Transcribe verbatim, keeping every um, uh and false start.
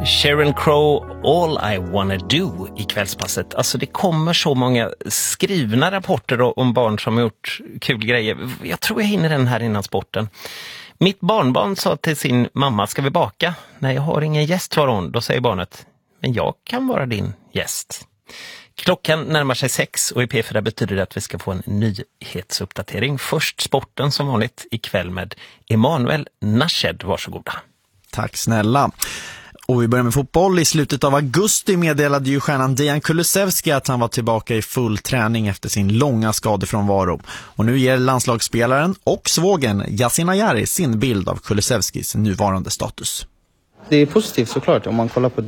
Sheryl Crow, All I Wanna Do i kvällspasset. Alltså det kommer så många skrivna rapporter om barn som har gjort kul grejer. Jag tror jag hinner den här innan sporten. Mitt barnbarn sa till sin mamma, ska vi baka? Nej, jag har ingen gäst, var hon. Då säger barnet, men jag kan vara din gäst. Klockan närmar sig sex och i P fyra betyder det att vi ska få en nyhetsuppdatering. Först sporten som vanligt ikväll med Emanuel Nashed. Varsågoda. Tack snälla. Och vi börjar med fotboll. I slutet av augusti meddelade ju stjärnan Dejan Kulusevski att han var tillbaka i full träning efter sin långa skadefrånvaro. Och nu ger landslagsspelaren och svågen Yasin Ayari sin bild av Kulusevskis nuvarande status. Det är positivt såklart om man kollar på